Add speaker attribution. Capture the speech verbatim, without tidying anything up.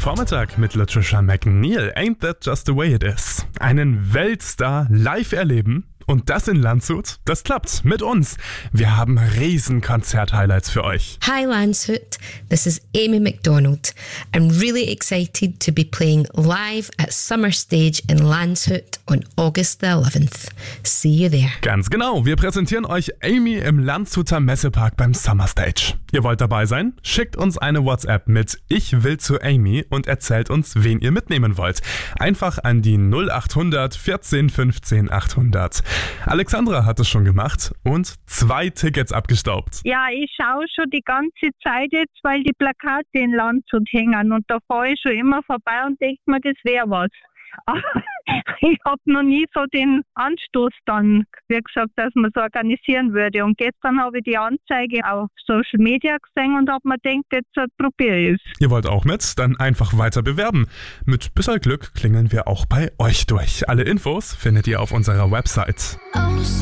Speaker 1: Vormittag mit Latricia McNeil. Ain't that just the way it is? Einen Weltstar live erleben und das in Landshut? Das klappt mit uns. Wir haben riesen Konzert-Highlights für euch.
Speaker 2: Hi Landshut, this is Amy McDonald. I'm really excited to be playing live at Summer Stage in Landshut on August the eleventh. See you there.
Speaker 1: Ganz genau, wir präsentieren euch Amy im Landshuter Messepark beim Summer Stage. Ihr wollt dabei sein? Schickt uns eine WhatsApp mit Ich will zu Amy und erzählt uns, wen ihr mitnehmen wollt. Einfach an die null acht hundert vierzehn fünfzehn achthundert. Alexandra hat es schon gemacht und zwei Tickets abgestaubt.
Speaker 3: Ja, ich schaue schon die ganze Zeit jetzt, weil die Plakate in Landshut hängen und da fahre ich schon immer vorbei und denke mir, das wäre was. Aber ich habe noch nie so den Anstoß dann, wie gesagt, dass man es organisieren würde. Und gestern habe ich die Anzeige auf Social Media gesehen und habe mir gedacht, jetzt äh, probiere ich es.
Speaker 1: Ihr wollt auch mit? Dann einfach weiter bewerben. Mit bisschen Glück klingeln wir auch bei euch durch. Alle Infos findet ihr auf unserer Website.